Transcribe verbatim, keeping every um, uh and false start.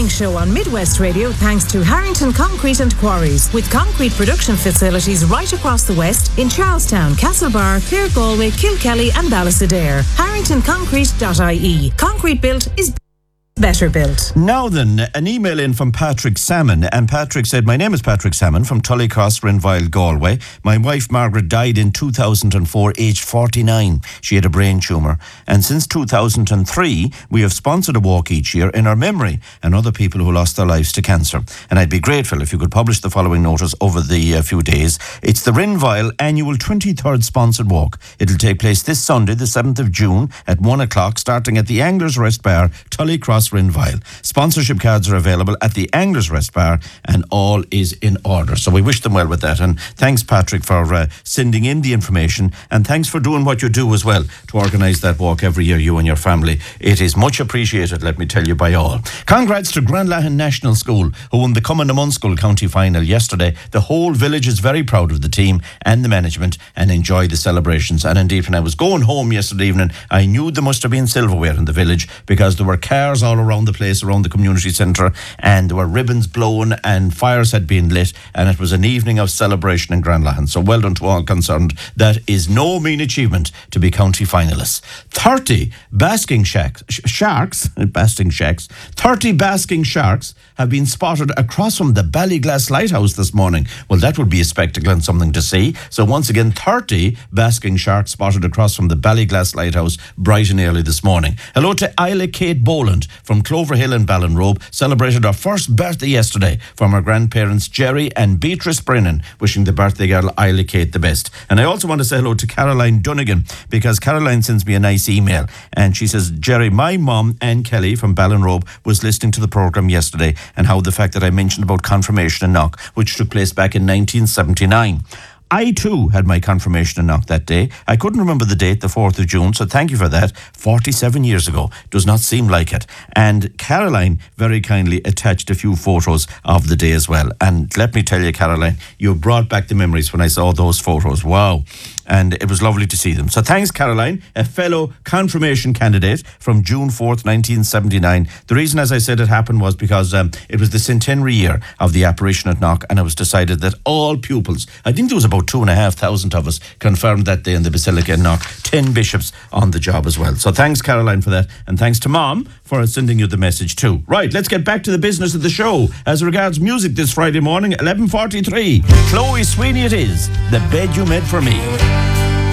show on Midwest Radio thanks to Harrington Concrete and Quarries, with concrete production facilities right across the West in Charlestown, Castlebar, Clare, Galway, Kilkelly and Ballysadare. harrington concrete dot I E. Concrete built is better built. Now then, an email in from Patrick Salmon, and Patrick said, my name is Patrick Salmon from Tullycross, Rinvile, Galway. My wife Margaret died in two thousand four, aged forty-nine. She had a brain tumour, and since two thousand three we have sponsored a walk each year in her memory and other people who lost their lives to cancer. And I'd be grateful if you could publish the following notice over the uh, few days. It's the Rinvile annual twenty-third sponsored walk. It'll take place this Sunday, the seventh of June at one o'clock, starting at the Anglers Rest Bar, Tullycross, Rinvile. Sponsorship cards are available at the Anglers Rest Bar, and all is in order. So we wish them well with that. And thanks, Patrick, for uh, sending in the information, and thanks for doing what you do as well to organise that walk every year, you and your family. It is much appreciated, let me tell you, by all. Congrats to Granlahan National School, who won the Cumann Munschool County Final yesterday. The whole village is very proud of the team and the management and enjoy the celebrations. And indeed, when I was going home yesterday evening, I knew there must have been silverware in the village, because there were cars all around the place, around the community centre, and there were ribbons blown and fires had been lit, and it was an evening of celebration in Granlahan. So well done to all concerned. That is no mean achievement to be county finalists. thirty basking shacks, sh- sharks, basking shacks, thirty basking sharks have been spotted across from the Ballyglass Lighthouse this morning. Well, that would be a spectacle and something to see. So once again, thirty basking sharks spotted across from the Ballyglass Lighthouse bright and early this morning. Hello to Isla Kate Boland from Clover Hill and Ballinrobe. Celebrated her first birthday yesterday from her grandparents Jerry and Beatrice Brennan, wishing the birthday girl Isla Kate the best. And I also want to say hello to Caroline Dunnigan, because Caroline sends me a nice email, and she says, Jerry, my mum, Anne Kelly from Ballinrobe, was listening to the programme yesterday, and how the fact that I mentioned about confirmation in Knock, which took place back in nineteen seventy-nine. I too had my confirmation in Knock that day. I couldn't remember the date, the fourth of June, so thank you for that. forty-seven years ago. Does not seem like it. And Caroline very kindly attached a few photos of the day as well. And let me tell you, Caroline, you brought back the memories when I saw those photos. Wow. And it was lovely to see them. So thanks, Caroline, a fellow confirmation candidate from June fourth, nineteen seventy-nine. The reason, as I said, it happened was because um, it was the centenary year of the apparition at Knock, and it was decided that all pupils, I think there was about two and a half thousand of us, confirmed that day in the Basilica in Knock. Ten bishops on the job as well. So thanks, Caroline, for that. And thanks to Mom for sending you the message too. Right, let's get back to the business of the show. As regards music this Friday morning, eleven forty-three. Chloe Sweeney it is, The Bed You Made For Me.